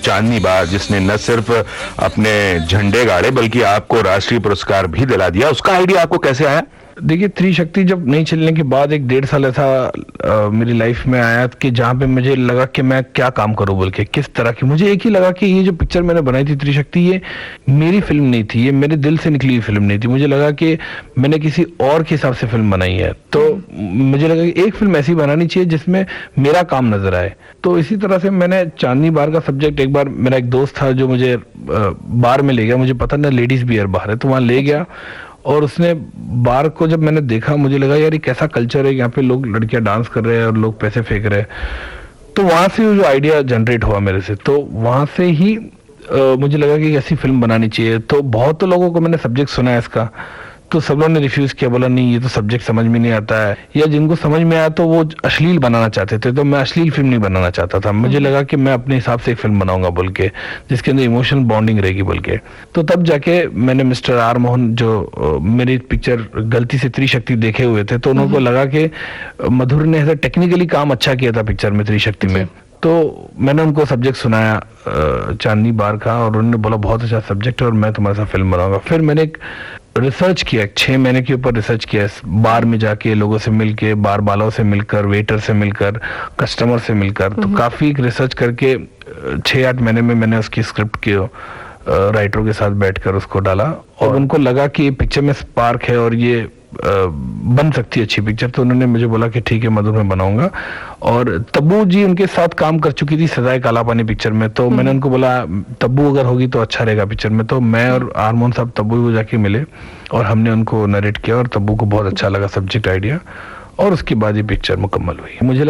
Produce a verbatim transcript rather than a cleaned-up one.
चांदनी बार, जिसने न सिर्फ अपने झंडे गाड़े बल्कि आपको राष्ट्रीय पुरस्कार भी दिला दिया, उसका आइडिया आपको कैसे आया? देखिए, त्रिशक्ति जब नहीं चलने के बाद एक डेढ़ साल ऐसा आ, मेरी लाइफ में आया कि जहाँ पे मुझे लगा कि मैं क्या काम करूँ बोल के, किस तरह की। मुझे एक ही लगा कि ये जो पिक्चर मैंने बनाई थी त्रिशक्ति, ये मेरी फिल्म नहीं थी, ये मेरे दिल से निकली हुई फिल्म नहीं थी। मुझे लगा कि मैंने किसी और के हिसाब से फिल्म बनाई है। तो मुझे लगा कि एक फिल्म ऐसी बनानी चाहिए जिसमें मेरा काम नजर आए। तो इसी तरह से मैंने चांदनी बार का सब्जेक्ट, एक बार मेरा एक दोस्त था जो मुझे बार में ले गया, मुझे पता ना लेडीज बियर बार है, तो वहाँ ले गया और उसने बार को जब मैंने देखा, मुझे लगा यार ये कैसा कल्चर है, यहाँ पे लोग लड़कियां डांस कर रहे हैं और लोग पैसे फेंक रहे हैं। तो वहां से जो आइडिया जनरेट हुआ मेरे से, तो वहां से ही आ, मुझे लगा कि ऐसी फिल्म बनानी चाहिए। तो बहुत तो लोगों को मैंने सब्जेक्ट सुना है इसका, तो सब लोगों ने रिफ्यूज किया, बोला नहीं ये तो सब्जेक्ट समझ में नहीं आता है, या जिनको समझ में आया तो वो अश्लील बनाना चाहते थे। तो मैं अश्लील फिल्म नहीं बनाना चाहता था, मुझे लगा कि मैं अपने हिसाब से एक फिल्म बनाऊंगा बोल के, जिसके अंदर इमोशनल बॉन्डिंग रहेगी बोल के। तो तब जाके मैंने मिस्टर आर मोहन, जो मेरी पिक्चर गलती से त्रिशक्ति देखे हुए थे, तो उनको लगा कि मधुर ने ऐसा टेक्निकली काम अच्छा किया था पिक्चर में, त्रिशक्ति में। तो मैंने उनको सब्जेक्ट सुनाया चांदनी बार का, और उन्होंने बोला बहुत अच्छा सब्जेक्ट है और मैं तुम्हारे साथ फिल्म बनाऊंगा। फिर मैंने एक रिसर्च किया, छह महीने के ऊपर रिसर्च किया, बार में जाके लोगों से मिलके, बार बालों से मिलकर, वेटर से मिलकर, कस्टमर से मिलकर, तो काफी रिसर्च करके छह आठ महीने में मैंने उसकी स्क्रिप्ट की राइटरों के साथ बैठकर उसको डाला, और उनको लगा कि ये पिक्चर में स्पार्क है और ये आ, बन सकती है अच्छी पिक्चर। तो उन्होंने मुझे बोला कि ठीक है मधुर में बनाऊंगा। और तब्बू जी उनके साथ काम कर चुकी थी सजाए काला पानी पिक्चर में, तो मैंने उनको बोला तब्बू अगर होगी तो अच्छा रहेगा पिक्चर में। तो मैं और आरमोहन साहब तब्बू को जाके मिले और हमने उनको नरेट किया, और तब्बू को बहुत अच्छा लगा सब्जेक्ट आइडिया, और उसके बाद ये पिक्चर मुकम्मल हुई। मुझे